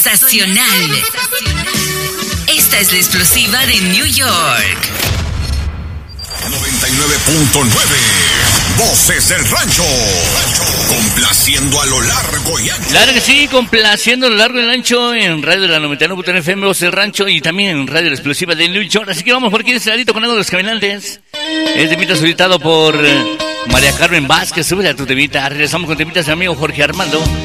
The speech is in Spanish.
sensacional. Esta es la explosiva de New York. 99.9 Voces del Rancho. Complaciendo a lo largo y ancho. Claro que sí, complaciendo a lo largo y ancho en radio de la 99.9 FM Voces del Rancho y también en radio la explosiva de New York. Así que vamos por aquí de este ladito con algo de los caminantes. El temita solicitado por María Carmen Vázquez. Súbele a tu temita. Regresamos con temitas del amigo Jorge Armando.